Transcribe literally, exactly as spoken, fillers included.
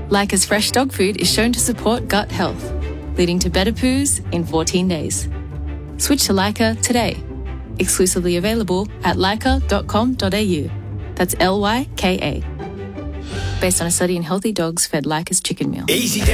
Lyca's fresh dog food is shown to support gut health, leading to better poos in fourteen days. Switch to Lyca today. Exclusively available at lyca dot com dot a u. That's L Y K A. Based on a study in healthy dogs fed Lyca's chicken meal. Easy